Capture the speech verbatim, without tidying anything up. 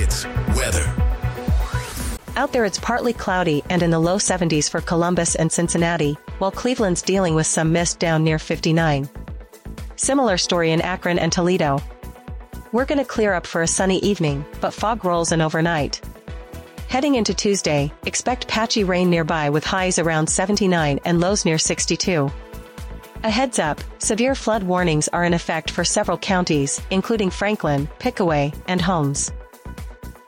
Sports weather. Out there it's partly cloudy and in the low seventies for Columbus and Cincinnati, while Cleveland's dealing with some mist down near fifty-nine. Similar story in Akron and Toledo. We're gonna clear up for a sunny evening, but fog rolls in overnight. Heading into Tuesday, expect patchy rain nearby with highs around seventy-nine and lows near sixty-two. A heads up, severe flood warnings are in effect for several counties, including Franklin, Pickaway, and Holmes.